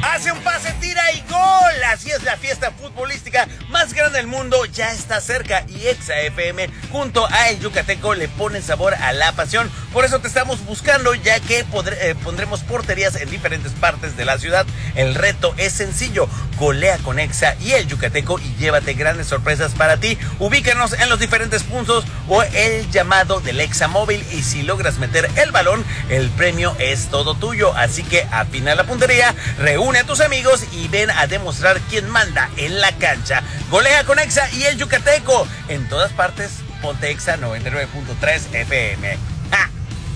Hace un pase, tira y gol. Así es, la fiesta futbolística más grande del mundo ya está cerca y Exa FM junto a El Yucateco le ponen sabor a la pasión. Por eso te estamos buscando, ya que pondremos porterías en diferentes partes de la ciudad. El reto es sencillo: golea con Exa y El Yucateco y llévate grandes sorpresas para ti. Ubícanos en los diferentes puntos o el llamado del Exa móvil, y si logras meter el balón, el premio es todo tuyo. Así que afina la puntería, reúne a tus amigos y ven a demostrar quién manda en la cancha. Golea con Exa y El Yucateco. En todas partes, ponte Exa 99.3 FM.